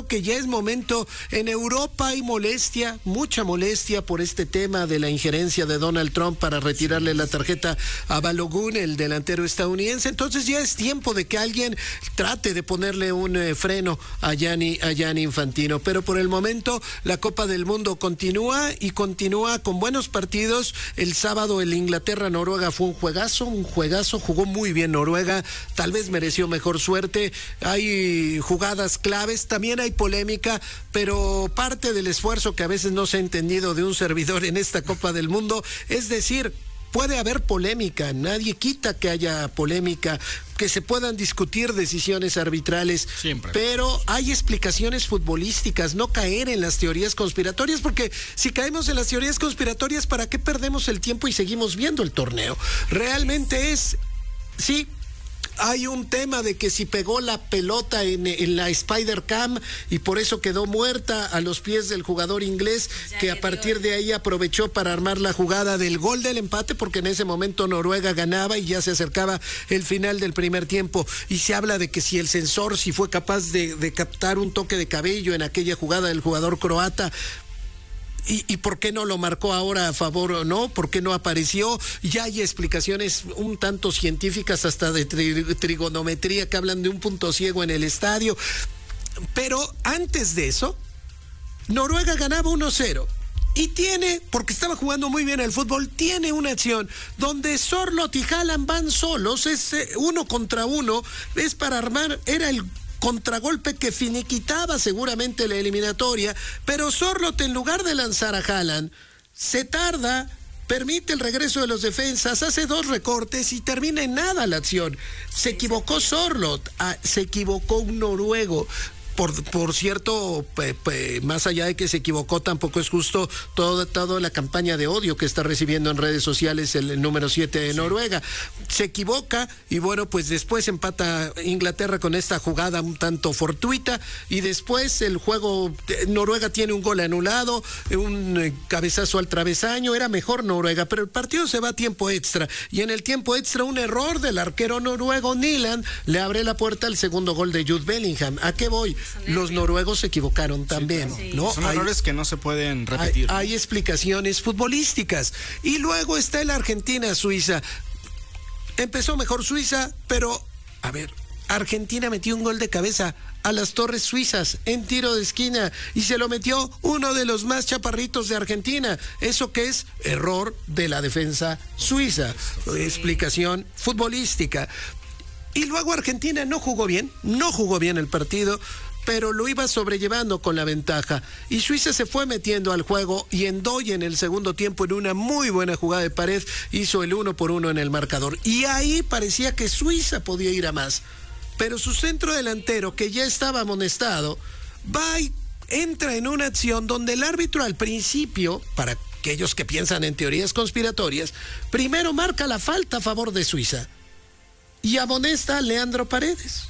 que ya es momento. En Europa hay molestia, mucha molestia por este tema de la injerencia de Donald Trump para retirarle la tarjeta a Balogun, el delantero estadounidense. Entonces ya es tiempo de que alguien trate de ponerle un freno a Gianni Infantino. Pero por el momento la Copa del Mundo continúa y continúa con buenos partidos. El sábado el Inglaterra-Noruega fue un juegazo, jugó muy bien Noruega, tal vez mereció mejor suerte. Hay jugadas claves, también hay polémica, pero parte del esfuerzo que a veces no se ha entendido de un servidor en esta Copa del Mundo es decir, puede haber polémica, nadie quita que haya polémica, que se puedan discutir decisiones arbitrales, siempre. Pero hay explicaciones futbolísticas, no caer en las teorías conspiratorias, porque si caemos en las teorías conspiratorias, ¿para qué perdemos el tiempo y seguimos viendo el torneo? Realmente sí, hay un tema de que si pegó la pelota en la Spider Cam y por eso quedó muerta a los pies del jugador inglés, que a partir de ahí aprovechó para armar la jugada del gol del empate, porque en ese momento Noruega ganaba y ya se acercaba el final del primer tiempo. Y se habla de que si el sensor fue capaz de captar un toque de cabello en aquella jugada del jugador croata. ¿Y por qué no lo marcó ahora a favor o no? ¿Por qué no apareció? Ya hay explicaciones un tanto científicas, hasta de trigonometría, que hablan de un punto ciego en el estadio. Pero antes de eso, Noruega ganaba 1-0. Y porque estaba jugando muy bien el fútbol, tiene una acción donde Sørloth y Haaland van solos, es 1 contra 1, es para armar, era el contragolpe que finiquitaba seguramente la eliminatoria, pero Sørloth, en lugar de lanzar a Haaland, se tarda, permite el regreso de los defensas, hace 2 recortes y termina en nada la acción. Se equivocó Sørloth, se equivocó un noruego. Por cierto, más allá de que se equivocó, tampoco es justo toda la campaña de odio que está recibiendo en redes sociales el número 7 de Noruega. Se equivoca y bueno, pues después empata Inglaterra con esta jugada un tanto fortuita y después el juego, Noruega tiene un gol anulado, un cabezazo al travesaño, era mejor Noruega, pero el partido se va a tiempo extra y en el tiempo extra un error del arquero noruego Nyland le abre la puerta al segundo gol de Jude Bellingham. ¿A qué voy? Los noruegos se equivocaron también, sí, ¿no? Son errores que no se pueden repetir. Hay explicaciones futbolísticas. Y luego está el Argentina-Suiza. Empezó mejor Suiza, pero, a ver, Argentina metió un gol de cabeza a las torres suizas en tiro de esquina y se lo metió uno de los más chaparritos de Argentina. ¿Eso qué es? Error de la defensa suiza. Explicación futbolística. Y luego Argentina no jugó bien el partido, pero lo iba sobrellevando con la ventaja. Y Suiza se fue metiendo al juego y Ndoye en el segundo tiempo, en una muy buena jugada de pared, hizo el 1-1 en el marcador. Y ahí parecía que Suiza podía ir a más. Pero su centro delantero, que ya estaba amonestado, va y entra en una acción donde el árbitro al principio, para aquellos que piensan en teorías conspiratorias, primero marca la falta a favor de Suiza y amonesta a Leandro Paredes.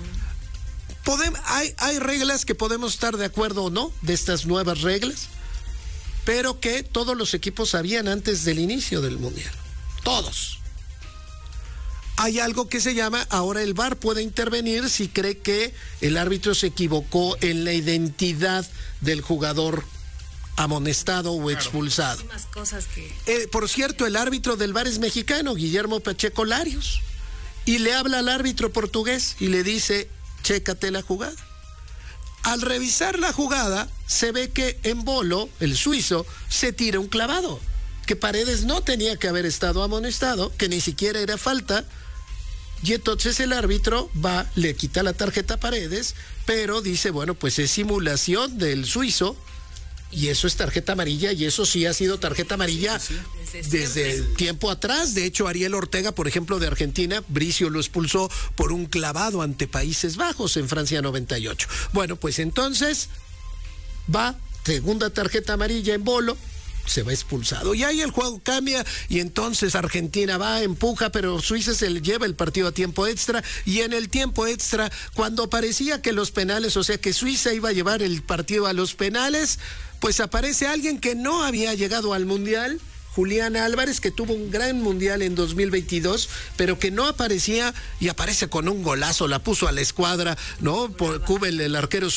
Hay reglas que podemos estar de acuerdo o no, de estas nuevas reglas, pero que todos los equipos sabían antes del inicio del Mundial. Todos. Hay algo que se llama, ahora el VAR puede intervenir si cree que el árbitro se equivocó en la identidad del jugador amonestado o expulsado. Cosas que... Por cierto, el árbitro del VAR es mexicano, Guillermo Pacheco Larios, y le habla al árbitro portugués y le dice: chécate la jugada. Al revisar la jugada, se ve que Embolo, el suizo, se tira un clavado, que Paredes no tenía que haber estado amonestado, que ni siquiera era falta, y entonces el árbitro va, le quita la tarjeta a Paredes, pero dice, bueno, pues es simulación del suizo, y eso es tarjeta amarilla, y eso sí ha sido tarjeta amarilla desde tiempo atrás. De hecho, Ariel Ortega, por ejemplo, de Argentina, Bricio lo expulsó por un clavado ante Países Bajos en Francia 98. Bueno, pues entonces va, segunda tarjeta amarilla en Bolo, se va expulsado. Y ahí el juego cambia y entonces Argentina va, empuja, pero Suiza se le lleva el partido a tiempo extra. Y en el tiempo extra, cuando parecía que los penales, o sea que Suiza iba a llevar el partido a los penales, pues aparece alguien que no había llegado al Mundial, Julián Álvarez, que tuvo un gran Mundial en 2022, pero que no aparecía, y aparece con un golazo, la puso a la escuadra, ¿no? Por Kubel, el arquero